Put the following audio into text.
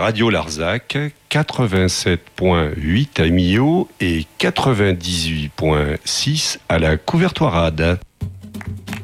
Radio Larzac, 87.8 à Millau et 98.6 à la Couvertoirade.